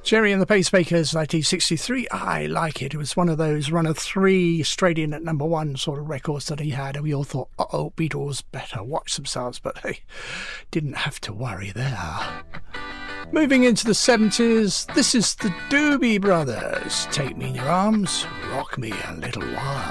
Jerry and the Pacemakers, 1963. I like it. It was one of those run of 3 straight in at number 1 sort of records that he had, and we all thought, uh-oh, Beatles better watch themselves, but hey, didn't have to worry there. Moving into the 70s, this is the Doobie Brothers. Take Me in Your Arms, Rock Me a Little While.